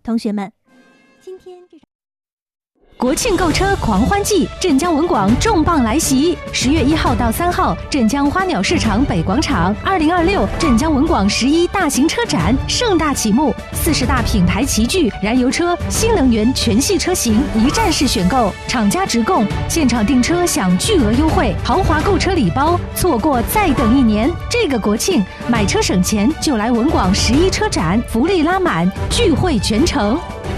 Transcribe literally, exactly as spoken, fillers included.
同学们，今天这场国庆购车狂欢季，镇江文广重磅来袭！十月一号到三号，镇江花鸟市场北广场，二零二六镇江文广十一大型车展盛大启幕，四十大品牌齐聚，燃油车、新能源全系车型一站式选购，厂家直供，现场订车享巨额优惠，豪华购车礼包，错过再等一年。这个国庆买车省钱，就来文广十一车展，福利拉满，聚会全城。